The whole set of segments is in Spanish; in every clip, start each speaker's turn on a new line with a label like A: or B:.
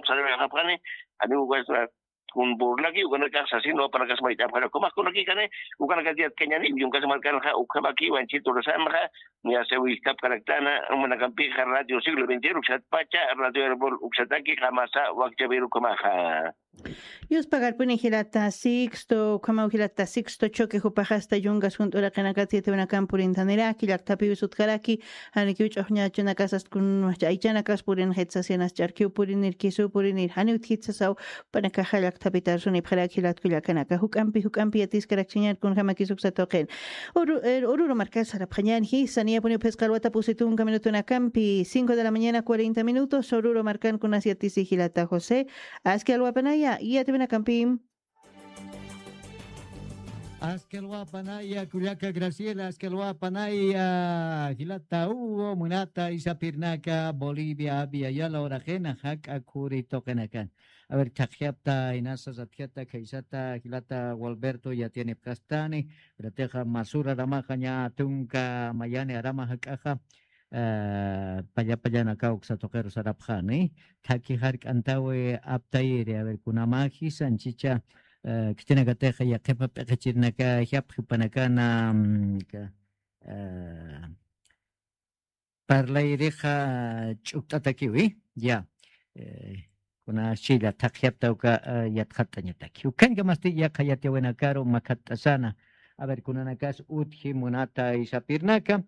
A: sabe hapane ani uga kun burlaki ukana ka sasino para kas mai tapara komas kono ki kane ukana ka dia kenyani yung kas markan ha ukama ki wan chito sama ha ni ase wikap karaktana umana kampi radio siglo 21 uksat pacha radio herbol uksataki kamasa wakja biru komaha
B: Yus pagar puni hilata sixto kama hilata sixto choque hupahasta yungas junto la kanakati te una campurin taniraki la tapi usutkaraki hani kiuch ohnya chuna kasas kun aichana kas purin hetsasenas charkiu purin irkisu purin ir hani uthitsasau panaka halak tapitar suni pharaki lat kula kanaka hukampi atis karakchinyar kun kama kisuksa toqen uru marcas a la phanyan hi sania puni pescarwata pusitun minuto na campi 5 de la mañana 40 minutos uru marcan kun asiatisi hilata José aski alwapanaya ya te ven campim.
C: Askelwa panaya Culiaca Graciela, Askelwa panaya Gilata Hugo, Munata, Isapirnaca, Bolivia, Abia, Yala, Orajena, Hak, Akuri, Tokenacan. A ver, Tajiapta, Inasa, Zatiata, Kaisata, Gilata, Walberto, ya tiene Castani, Brateja, Masura, Ramajaña, Tunca, Mayane, Arama, Hakaja. Payana Cauxa Toquero Sarapjani, Taki Hark Antawe Aptaire, a ver, Kunamaji, Sanchicha, Cristina Gateja, y a Kepa Pechirnaca, Yapanacanana, Parlaireja Chuktatakiwi, ya, Kuna Shila, Takiaptauka, Yathatanyataki. Ukanga Masti Yakayate Wenacaro, Makatasana, a ver, Kunanakas, Utji, Munata y Sapirnaca.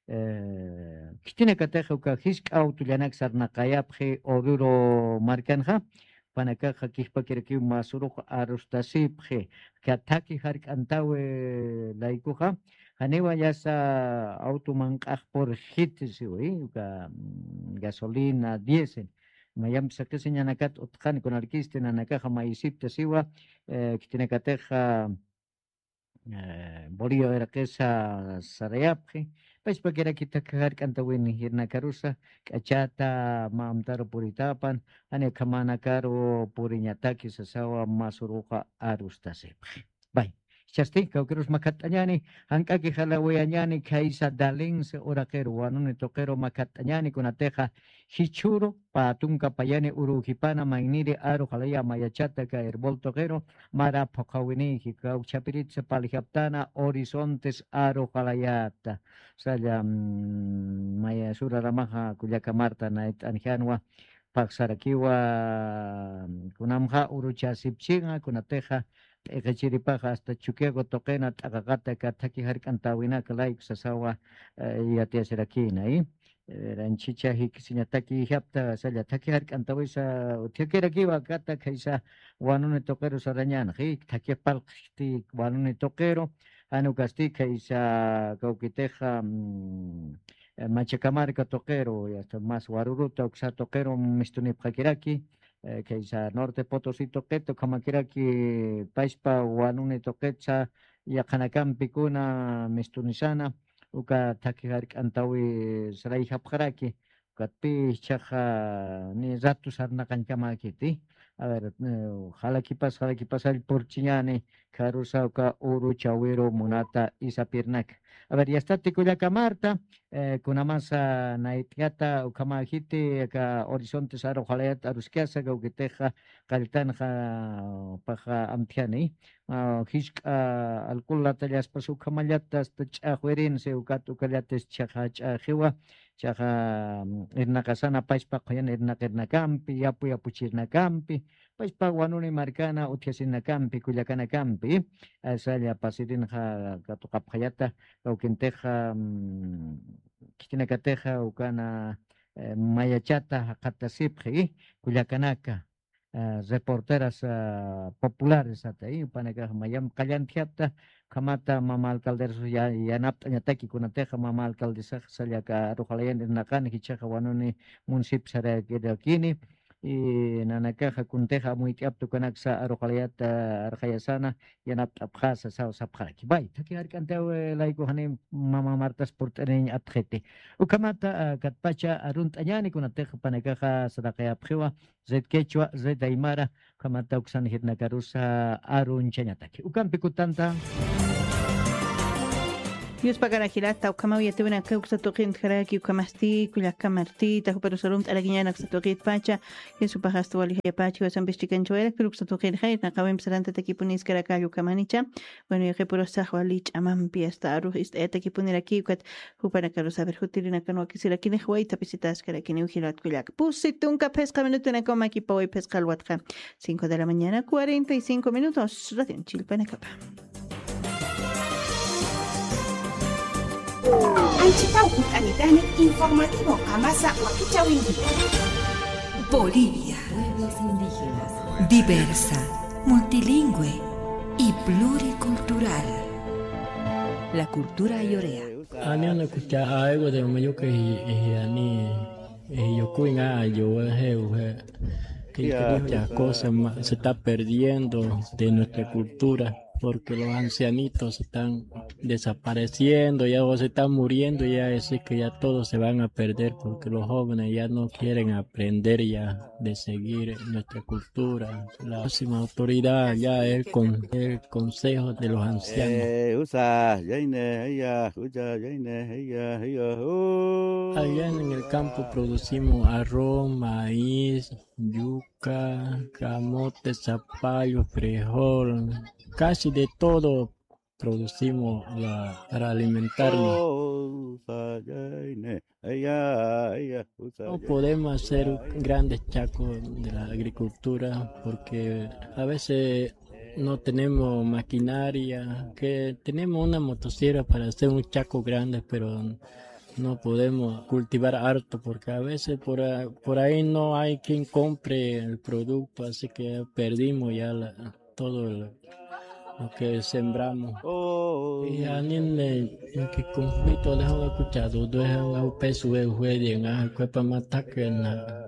C: Kitina kateja uka hisk autulianak sarnaqayapje oruro markanja panakaja kihpakirki masuruq arustasipje kataki hark antawe laikuja hanewa yasa automanqaj por hitisiwi uka gasolina diésel mayam sakeseñanakat utqani kunarkiste nanakaja maisipta siwa kitina kateja Bolívar era que esa sarayapje pues porque era kita kahar kanta wini hirna karusa kachata maamtaro puritapan ane kamana karo puriñataki sasawa masuruqa arustasepje bay chasti kaukerus makatañani hankaki halawayañani kaisa dalense orakero wanune tokero makatañani kunateja hichuro patunka payane urujipana mainire aro halaya mayachata ka herbol tokero mara pokawini hikau chapiritsa palihaptana horizontes aro halayata saya maya sura ramaja kuyaka marta nait anjanwa paksarakiwa kunamha urucha sipchinga kunateja Echiripaja hasta Chuquego Toquena, Tagagata, Kataki Harkantawina, Kalaik Sasawa, Yatiaserakina, Ranchicha Hikisinataki Hapta, Salataki Harkantawisa, Tikerakiva, Gata Kaisa, Wanune Toquero Sarañan, Hik, Takepalti, Wanune Toquero, Anukasti Kaisa, Gaukiteja, Machacamarca Toquero, y hasta más Waruruta, Oxa Toquero, Mistuni Pakiraki. Que isa norte Potosí toqueto como quiera que paispa wanune toquecha y akanakampi kuna mistunisana uka takiharik antawi sarai hapjaraki katpi chaja ni ratu sarna kanchamakiti a ver jalakipas al porchiñani karusa uka uru chawiro munata isapirnak a ver ya está tikuyaka Marta kuna masa naitiata ukamajiti ka horizontes aro jalayat aruskiasa gaukiteja kaltanja paja amtiani hisk alkulla tallas pasu kamallatas tachahwerin se ukatu kallates chaja chajiwa chaja irnakasana paispa qoyan irnakampi yapuchirnakampi paispa wanuni markana utiasinnakampi kullakanakampi asalla pasirinja katuqapjayata gaukinteja Kitinakateja ukana mayachata hakatasipji kullakanaka reporteras populares hasta ahí panaka mayam kallantiapta kamata mama alcaldes ya yanapta ñataki kunateja mama alcaldesa salyaka rujalayan nakan hichaja wanuni municip sara kini y nanakaja kunteja muy tiapto kanaksa arojalayata arjayasana yanapta abjasa sao sapjaki bay taki harkantawe laiko hani mama martas portereñ atjete ukamata katpacha aruntanyani kunateja panakaja sadaqaya abjiwa zed quechua zed aymara kamata uksan hirnakarusa arunchañataki ukampi kutanta
B: Dios pagara girata o kama yate una causa toquen karaki kamasti kuya kamarti ta pero salum alaginya nak satoqit pacha yesu pahasto wali pacha wasan bistikan choela crux toqen khair na kawem saranta takipunis karakayo kamanicha bueno yake puro sahwalich amam piesta aru ist eta kipunira ki kat hupana karo saber hutirina kano kisira kine khwai tapisitas karakine uhilat kuyak pusitun ka pesca minuto na koma ki poi pesca alwatka 5 de la mañana 45 minutos radio Chilpana Capa.
D: Anchitau Anitani informativo Amasa Wakichawindi.
E: Bolivia, pueblos indígenas, diversa, multilingüe y pluricultural. La cultura ayorea.
F: Ani ana kucha algo de mayo que ani yo cuina yo que muchas cosas se está perdiendo de nuestra cultura porque los ancianitos están desapareciendo, ya o se están muriendo, ya es que ya todos se van a perder porque los jóvenes ya no quieren aprender ya de seguir nuestra cultura. La próxima autoridad ya es el consejo de los ancianos. Allá en el campo producimos arroz, maíz, yuca, camote, zapallo, frijol, casi de todo producimos para alimentarnos. No podemos hacer grandes chacos de la agricultura porque a veces no tenemos maquinaria, que tenemos una motosierra para hacer un chaco grande, pero no podemos cultivar harto porque a veces por ahí no hay quien compre el producto, así que perdimos ya todo lo que sembramos. Y alguien que conflicto dejó de escuchar, dos es peso de juez en la cuerpo matar que na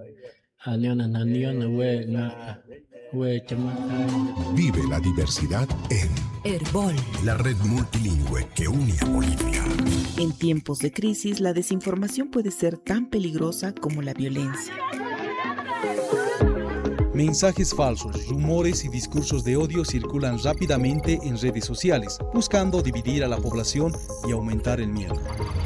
G: Vive la diversidad en
E: Herbol,
G: la red multilingüe que une a Bolivia.
H: En tiempos de crisis, la desinformación puede ser tan peligrosa como la violencia.
I: Mensajes falsos, rumores y discursos de odio circulan rápidamente en redes sociales, buscando dividir a la población y aumentar el miedo.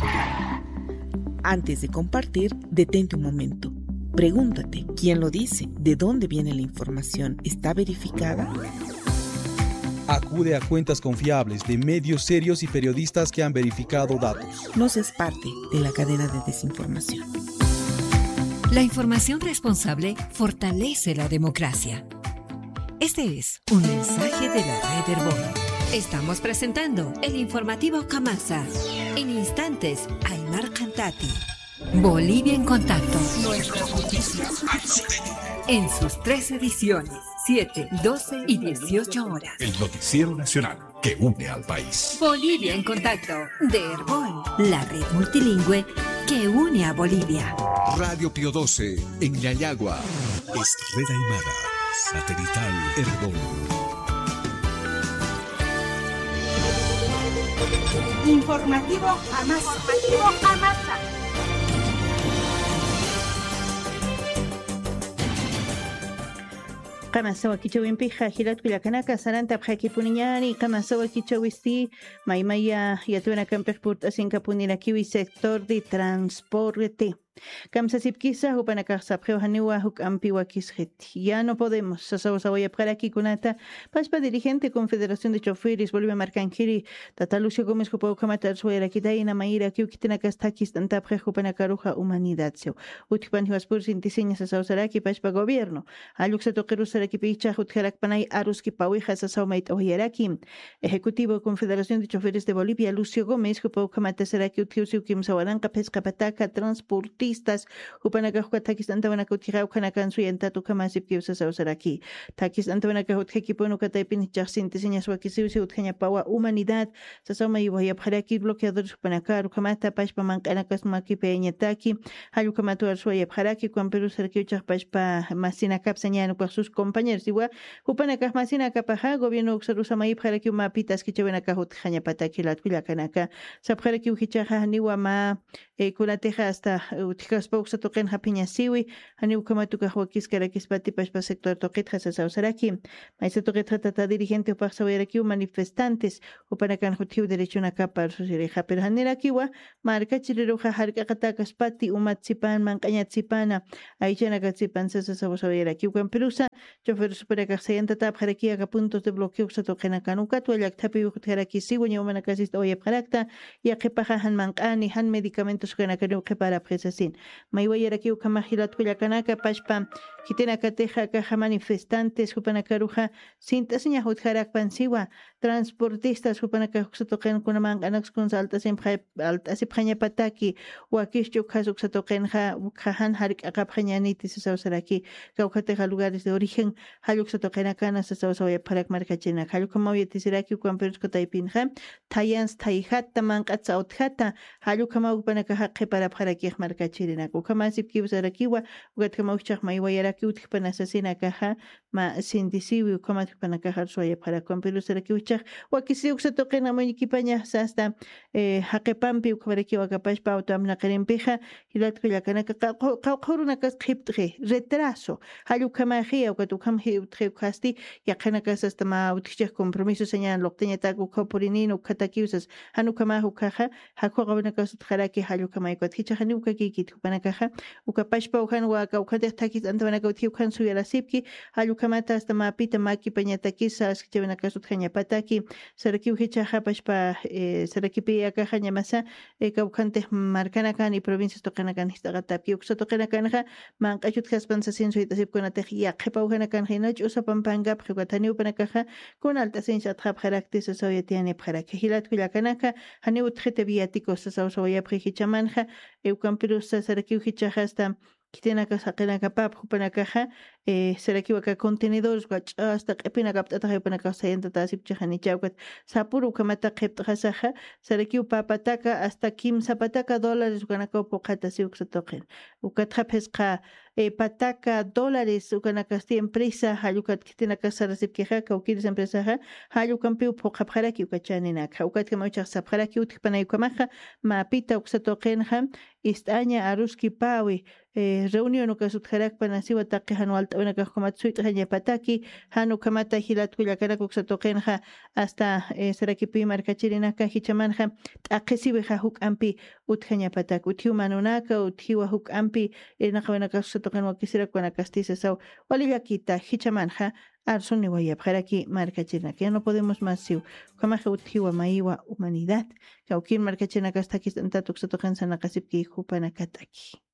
H: Antes de compartir, detente un momento. Pregúntate, ¿quién lo dice? ¿De dónde viene la información? ¿Está verificada?
I: Acude a cuentas confiables de medios serios y periodistas que han verificado datos.
H: No seas parte de la cadena de desinformación.
E: La información responsable fortalece la democracia. Este es un mensaje de la Red Herbol. Estamos presentando el informativo Camasa. En instantes, Aymar Cantati. Bolivia en contacto. Nuestras noticias en sus 3 ediciones, 7, 12 y 18 horas.
G: El noticiero nacional que une al país.
E: Bolivia en contacto de Herbol, la red multilingüe que une a Bolivia.
G: Radio Pío 12 en Yayagua. Es Red Aymara. Satelital Herbol.
D: Informativo Amasa.
B: Kamasawa kichawin pija hilat kuyakanaka saranta pjaki puniñani kamasawa kichawisti maymaya yatuena kampej purtasinka punirakiwi sector de transporte. Kamsasipkisa hupanakaq sapqeu haniwa huk ampiwa kisjet. Ya no podemos. Sasawasawaya pqaraki kunata paspa dirigente Confederación de Choferes Bolivia Marcanquiri Tata Lucio Gómez Hupaukamata Suerakitaina Maira Kiukitinakastakis Tantapje Hupanakaruja Humanidad Seu. Utkipan Hiwaspur Sintiseña Sasawasaraki Paspa Gobierno. Aluxa Toquerusaraki Picha Hutjarakpanay Aruski Pauija Sasawmait Ohiaraki. Ejecutivo de Confederación de Choferes de Bolivia Lucio Gómez Hupaukamata Saraki Utkiusiu Kim Sawaranka Pesca Pataca Transporte Hupanakahuka takis antawanaka utjiraukanaka suyantatu kamasip kiusasawsaraki. Takis antawanaka utjekiponuka taipin chaqsintiseñas wakisiusi utjañapawa humanidad sasawma iwayapjaraki bloqueadores hupanaka rukamata pashpa mankanakas makipeñataki hallukamatu arsuayapjaraki kuan Perú sarkiuchaq pashpa masinakapsañanukuaq sus compañeros iwa hupanakaq masinakapaja gobierno uxarusamayipjaraki mapitas kichawanaka utjañapataki latkullakanaka sapjaraki uhichaqa niwa ma kulateja hasta utijaspa uksatoqenja piñasiwi hani ukamatuka huakiscarakispa paspa sector toqitja sasausaraki maisa toqitja tata dirigente upaqsawayarakiu manifestantes upanakan hutiu derechuna kapa susiriqa pero hanirakiwa markachiriruja hark'aqatakaspati umatsipan manqañatsipana aychanakatsipan sasasawasawayarakiu kan perusa chofer superakaqsayanta tapqarakiaqa puntos de bloqueo uksatoqenakanukat wallaktapi uqtqarakisiwa ñawmanakasista oyapqarakta yaqipaqa han manq'ani han medicamentos qenakanu qipara presasin maywayarakiu kamajilatkullakanaka pashpa kitinakateja kaja manifestantes hupanakaruja sintasiña hutjarakpansiwa transportistas hupanaka uksatoqenkunaman q'anaqskunsa altasipqañapataki wakishchu khas uksatoqenja ukhajan hark'aqapqañaniti sasawsaraki kawkhateja lugares de origen halluksatoqenakana sasawsawayaparak markachina hallukamawyatiseraki ukamperuska taypinja tayans tayjata manq'atsa utjata hallukamaukpanakaja qiparapqarakij markachirinaku ukamasipkiwsarakiwa ukatkamaukchaq maywayaraki utijpanasasina ma sindisiwi ukamatijpanakaja ruwayapqarakuan perusarakiwchaq wakisi uksatoqena muñikipaña sasta haqipampi ukaparakiwa kapashpa autoamnaqarinpiqa hilatkullakanaka qawqhurunakas qhipt'qi retraso hallukamajiya ukatukamji utqhiwkasti yaqanakas hasta ma utijchaq compromiso señal loqteñataku ukapurinino ukatakiwsas hanukamaj ukaja hakuqawanakas utqaraki hallukamaykutjichaq ukakikit upanakaja ukapashpa ujan waka ukatej takis antawanaka utjiwkan suyalasipki hallukamata hasta mapita makipañatakisa askichabanakas utjañapataki sarakiwjichaja pashpa sarakipi akaja ñamasa kawkantej markanakani provincias toqanakan histaqatapki uksatoqenakanja manq'achut kaspansasin suytasipkunatej yaqipa ujanakanja hinach usapampankapji watani upanakaja kuna altasin shatqapqarakti sasawayatianipqaraki hilatkullakanaka hani utqita viáticos sasawsawayapqi hichamanja eukampirusa sarakiwjichaja hasta kitinakas haqinakapap hupanakaja sarakiwaka contenedores hasta q'ipinakapt'ataqa yupanaka sayantata asipchajani chawkat sapuru ukamata qhipt'qasaja sarakiw papataka hasta $15 ukanaka upuqata si uksatoqen ukatqaphisqa pataka dólares ukanakasti empresa hallukat kitinakas sarasipkiqa kawkiris empresaja hallukampi upuqapqaraki ukachaninaka ukatkamawichaq sapqaraki utqpanayukamaqa mapita uksatoqenja istaña aruski pawi reunión ukasutqarakpa nasiwa taqi hanualta unakaqkumata suyt'aqañapataki hanukamata hilatkullakanaka uksatoqenja hasta sarakipi markachirinaka hichamanja t'aqisiwiqa huk'anpi utqañapataki uthiw manunaka uthiwa huk'anpi naqawanaka uksatoqen wakisirakuanakasti sasaw walillakita hichamanja arsuni wayapqaraki markachirinaka ya no podemos más siw kamaqa uthiwa mayiwa humanidad kawkin markachinakastakis antata uksatoqen sanaqasipki hupanakataki